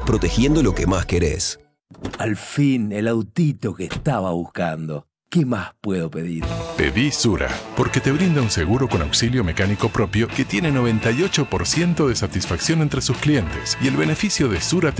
protegiendo lo que más querés. Al fin, el autito que estaba buscando. ¿Qué más puedo pedir? Pedí Sura, porque te brinda un seguro con auxilio mecánico propio que tiene 98% de satisfacción entre sus clientes y el beneficio de Sura